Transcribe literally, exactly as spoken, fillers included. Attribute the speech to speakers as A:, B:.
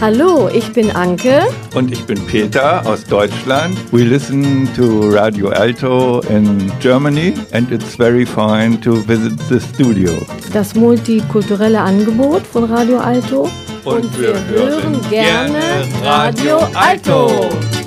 A: Hallo, ich bin Anke.
B: Und ich bin Peter aus Deutschland. We listen to Radio Alto in Germany and it's very fine to visit the studio.
A: Das multikulturelle Angebot von Radio Alto.
B: Und, Und wir, wir hören gerne Radio Alto.